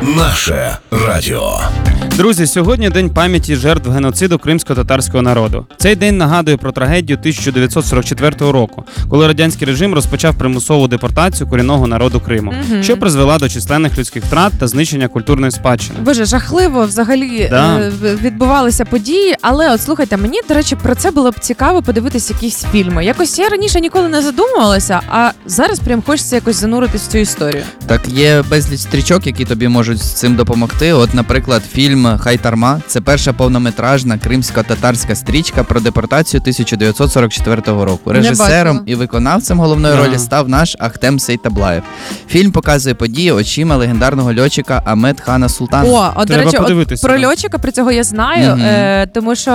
Наше радіо. Друзі, сьогодні День пам'яті жертв геноциду кримсько-татарського народу. Цей день нагадує про трагедію 1944 року, коли радянський режим розпочав примусову депортацію корінного народу Криму, що призвела до численних людських втрат та знищення культурної спадщини. Боже, жахливо взагалі відбувалися події, але от слухайте, мені, до речі, про це було б цікаво подивитися якісь фільми. Якось я раніше ніколи не задумувалася, а зараз прям хочеться якось зануритись в цю історію. Так, є безліч стрічок, які тобі можуть з цим допомогти. От, наприклад, фільм «Хайтарма» – це перша повнометражна кримсько-татарська стрічка про депортацію 1944 року. Режисером і виконавцем головної ролі став наш Ахтем Сейтаблаєв. Фільм показує події очима легендарного льотчика Амед Хана Султана. До речі, про льотчика, про цього я знаю, тому що,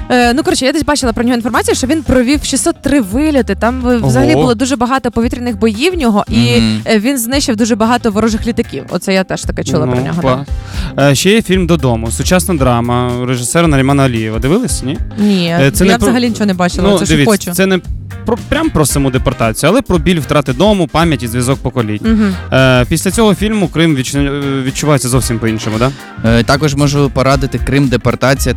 я десь бачила про нього інформацію, що він провів 603 вильоти, там взагалі було дуже багато повітряних боїв в нього, і він знищив дуже багато ворожих літаків. Оце я теж таке чула про нього. Ще є фільм «Додому», сучасна драма режисера Нарімана Алієва. Дивились, ні? Ні, я взагалі нічого не бачила, це ж хочу. Це не прям про саму депортацію, але про біль втрати дому, пам'ять і зв'язок поколінь. Після цього фільму Крим відчувається зовсім по-іншому, так? Також можу порадити «Крим. Депортація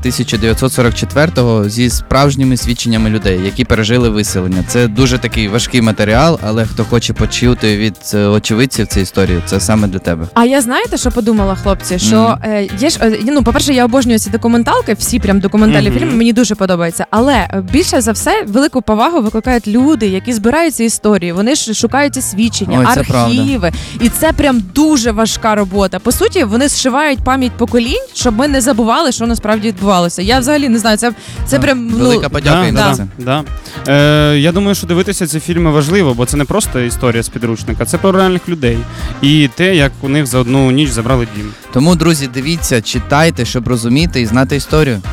1944-го» зі справжніми свідченнями людей, які пережили виселення. Це дуже такий важкий матеріал, але хто хоче почути від очевидців цю історію, це саме для тебе. А я знаєте, що подумала, хлопці? Що є ж, по-перше, я обожнюю ці документалки, всі прям документальні фільми, мені дуже подобаються. Але більше за все велику повагу викликають люди, які збирають ці історії. Вони ж шукають ці свідчення, архіви. І це прям дуже важка робота. По суті, вони зшивають пам'ять поколінь, щоб ми не забували, що насправді відбувалося. Я взагалі не знаю, це прям... Велика подяка їм за це. Я думаю, що дивитися ці фільми важливо, бо це не просто історія з підручника, це про реальних людей. І те, як у них за одну ніч забрали дім. Тому, друзі, дивіться, читайте, щоб розуміти і знати історію.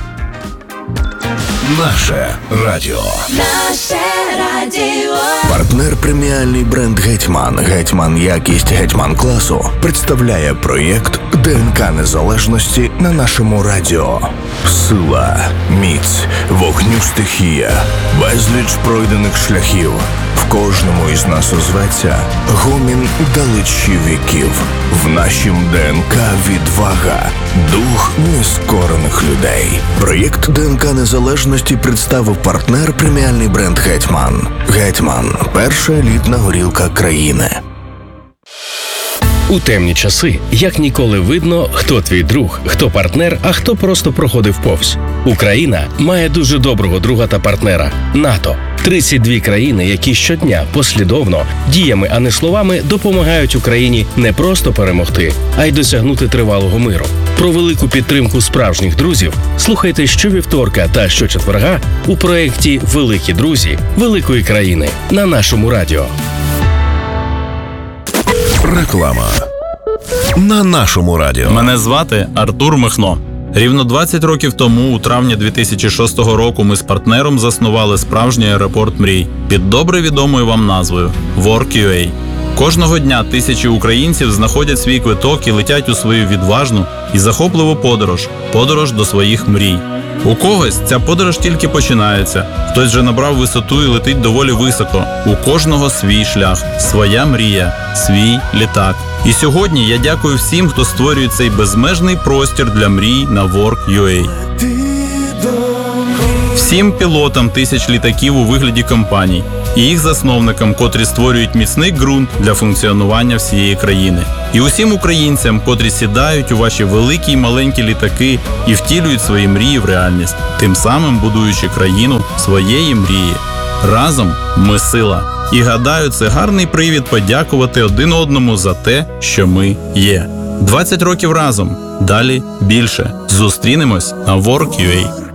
Наше радіо. Наше радіо. Партнер преміальний бренд «Гетьман». «Гетьман» якість «Гетьман» класу представляє проєкт ДНК незалежності на нашому радіо. Сила, міць, вогню стихія, безліч пройдених шляхів. В кожному із нас озветься гомін далечі віків. В нашім ДНК відвага, дух нескорених людей. Проєкт ДНК незалежності представив партнер преміальний бренд «Гетьман». «Гетьман» – перша елітна горілка країни. У темні часи як ніколи видно, хто твій друг, хто партнер, а хто просто проходив повз. Україна має дуже доброго друга та партнера – НАТО. 32 країни, які щодня послідовно, діями, а не словами, допомагають Україні не просто перемогти, а й досягнути тривалого миру. Про велику підтримку справжніх друзів слухайте щовівторка та щочетверга у проєкті «Великі друзі великої країни» на нашому радіо. Реклама на нашому радіо. Мене звати Артур Михно. Рівно 20 років тому, у травні 2006 року, ми з партнером заснували справжній аеропорт мрій під добре відомою вам назвою Work.ua. Кожного дня тисячі українців знаходять свій квиток і летять у свою відважну і захопливу подорож до своїх мрій. У когось ця подорож тільки починається, хтось вже набрав висоту і летить доволі високо. У кожного свій шлях, своя мрія, свій літак. І сьогодні я дякую всім, хто створює цей безмежний простір для мрій на Work.ua. Всім пілотам тисяч літаків у вигляді компаній і їх засновникам, котрі створюють міцний ґрунт для функціонування всієї країни. І усім українцям, котрі сідають у ваші великі й маленькі літаки і втілюють свої мрії в реальність, тим самим будуючи країну своєї мрії. Разом ми сила. І гадаю, це гарний привід подякувати один одному за те, що ми є. 20 років разом. Далі більше. Зустрінемось на Work.ua.